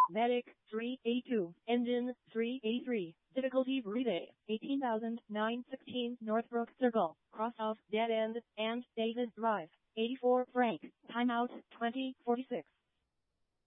Medic 382. Engine 383. Difficulty relay 18,916 Northbrook Circle. Cross of Dead End and David Drive. 84 Frank. Timeout 2046.